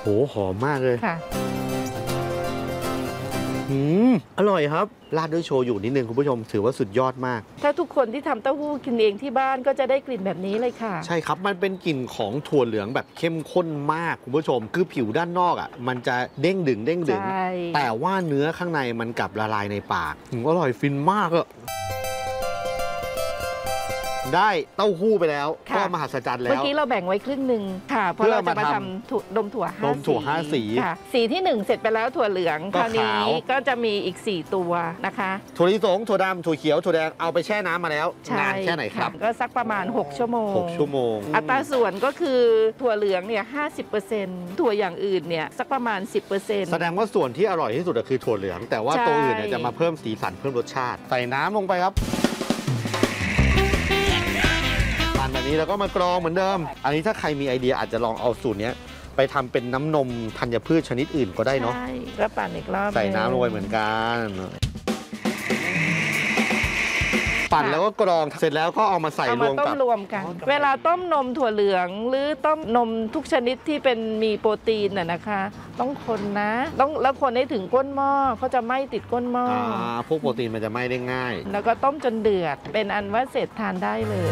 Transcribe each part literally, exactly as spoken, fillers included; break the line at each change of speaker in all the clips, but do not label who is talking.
หอมมากเลย
ค่ะ
อืมอร่อยครับราดด้วยโชยุนิดนึงคุณผู้ชมถือว่าสุดยอดมาก
ถ้าทุกคนที่ทำเต้าหู้กินเองที่บ้านก็จะได้กลิ่นแบบนี้เลยค่ะ
ใช่ครับมันเป็นกลิ่นของถั่วเหลืองแบบเข้มข้นมากคุณผู้ชมคือผิวด้านนอกอ่ะมันจะเด้งดึงเด้งดึงแต่ว่าเนื้อข้างในมันกลับละลายในปากอร่อยฟินมากอะได้เต้าหู้ไปแล้วก็มหัศจรรย์แล้ว
เมื่อกี้เราแบ่งไว้ครึ่งหนึ่งค่ะเพราะเราจะมาทำดมถั่วห้าสีดม
ถั่วห้าสี
ค่ะสีที่หนึ่งเสร็จไปแล้วถั่วเหลืองคราวนี้ก็จะมีอีกสี่ตัวนะคะ
ถั่วลิสงถั่วดำถั่วเขียวถั่วแดงเอาไปแช่น้ำมาแล้วนานแค่ไหนครับ
ก็สักประมาณหกชั่วโมง
หกชั่วโมง
อัตราส่วนก็คือถั่วเหลืองเนี่ยห้าสิบเปอร์เซ็นต์ถั่วอย่างอื่นเนี่ยสักประมาณสิบเปอร์เซ็นต์
แสดงว่าส่วนที่อร่อยที่สุดคือถั่วเหลืองแต่ว่าตัวอื่นเนี่ยจะมาเพิ่มสีสันเพิ่มรสชาติใส่น้ำลงไปครับแบบนี้แล้วก็มากรองเหมือนเดิมอันนี้ถ้าใครมีไอเดียอาจจะลองเอาสูตรนี้ไปทำเป็นน้ำนมธัญพืชชนิดอื่นก็ได้เนาะ
ใช่แล้วปั่นอีกรอบ
ใส่น้ำลงไปเหมือนกันปั่นแล้วก็กรองเสร็จแล้วก็เอามาใส่รวมกับ
รวมกันเวลาต้มนมถั่วเหลืองหรือต้มนมทุกชนิดที่เป็นมีโปรตีนน่ะนะคะต้องคนนะต้องแล้วคนให้ถึงก้นหม้อเขาจะไม่ติดก้นหม้อ
พวกโปรตีนมันจะไม่ได้ง่าย
แล้วก็ต้มจนเดือดเป็นอันว่าเสร็จทานได้เลย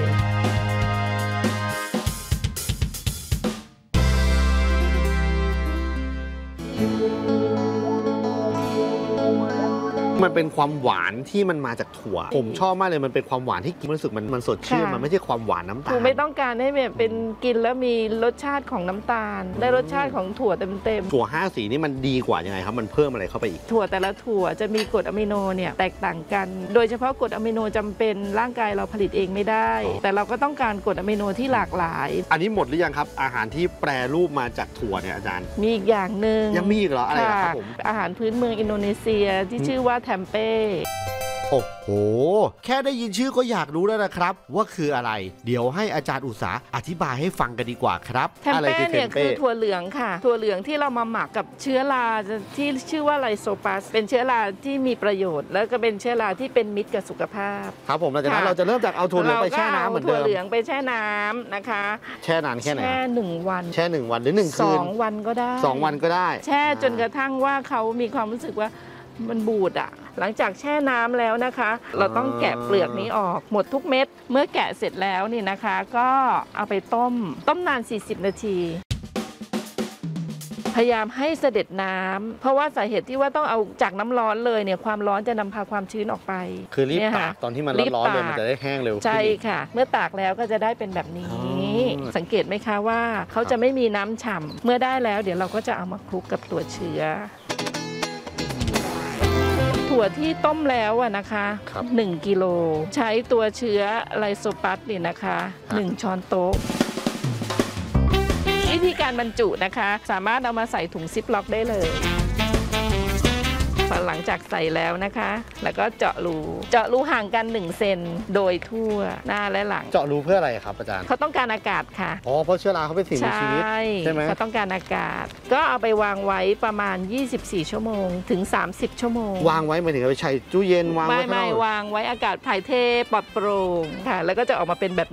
มันเป็นความหวานที่มันมาจากถั่วผมชอบมากเลยมันเป็นความหวานที่กินรู้สึกมันมันสดชื่นมันไม่ใช่ความหวานน้ำตาล
คือไม่ต้องการให้แบบเป็นกินแล้วมีรสชาติของน้ำตาลได้รสชาติของถั่วเต็ม
ๆถั่วห้าสีนี่มันดีกว่ายังไงครับมันเพิ่มอะไรเข้าไปอีก
ถั่วแต่ละถั่วจะมีกรดอะมิโนเนี่ยแตกต่างกันโดยเฉพาะกรดอะมิโนจำเป็นร่างกายเราผลิตเองไม่ได้แต่เราก็ต้องการกรดอะมิโนที่หลากหลาย
อันนี้หมดหรือยังครับอาหารที่แปรรูปมาจากถั่วเนี่ยอาจารย์
มีอีกอย่างหนึ่ง
ยังมีอีกเหรออะไรครับผม
อาหารพื้นเมืองอินโดนีเซียที่ชื่อว่าแทมเป้
โอ้โหแค่ได้ยินชื่อก็อยากรู้แล้วนะครับว่าคืออะไรเดี๋ยวให้อาจารย์อุษาอธิบายให้ฟังกันดีกว่าครับ
แทมเป้เนี่ยคือถั่วเหลืองค่ะถั่วเหลืองที่เรามาหมักกับเชื้อราที่ชื่อว่าไลโซปัสเป็นเชื้อราที่มีประโยชน์แล้วก็เป็นเชื้อราที่เป็นมิตรกับสุขภาพ
ครับผมหลังจากนั้นเราจะเริ่มจากเอาถั่วเหลืองไปแช่น้ำเหมือนเดิม
ถั่วเหลืองไปแช่น้ำนะคะ
แช่นานแค่ไหน
แช่หนึ่งวัน
แช่หนึ่งวันหรือหนึ่งคืน
สองวันก็ได้
สองวันก็ได้
แช่จนกระทั่งว่าเขามีความรู้สึกว่ามันบูดอ่ะหลังจากแช่น้ำแล้วนะคะเราต้องแกะเปลือกนี้ออกหมดทุกเม็ดเมื่อแกะเสร็จแล้วนี่นะคะก็เอาไปต้มต้มนานสี่สิบนาทีพยายามให้เสด็จน้ำเพราะว่าสาเหตุที่ว่าต้องเอาจากน้ำร้อนเลยเนี่ยความร้อนจะนำพาความชื้นออกไป
คือรีบตากตอนที่มันร้อนๆเลยมันจะได้แห้งเร็ว
ใช่ค่ะเมื่อตากแล้วก็จะได้เป็นแบบนี้สังเกตไหมคะว่าเขาจะไม่มีน้ำฉ่ำเมื่อได้แล้วเดี๋ยวเราก็จะเอามาคลุกกับตัวเชื้อถั่วที่ต้มแล้วอะนะคะหนึ่งกิโลใช้ตัวเชื้อไลโซปัสนี่นะคะหนึ่งช้อนโต๊ะวิธีการบรรจุนะคะสามารถเอามาใส่ถุงซิปล็อกได้เลยหลังจากใส่แล้วนะคะแล้วก็เจาะรูเจาะรูห่างกันหนึ่งเซนโดยทั่วหน้าและหลัง
เจาะรูเพื่ออะไรครับอาจารย์
เขาต้องการอากาศค่ะ
อ๋อเพราะเชื้อราเขาเป็นสิ่งมีชีวิตใช่ไหม
เขาต้องการอากาศก็เอาไปวางไว้ประมาณยี่สิบสี่ชั่วโมงถึงสามสิบชั่วโมง
วางไว้หมายถึงเอาไปใช้ตู้เย็นวางไว้
ไม่ไม่วางไว้อากาศถ่ายเทปลอดโปร่งค่ะแล้วก็จะออกมาเป็นแบบ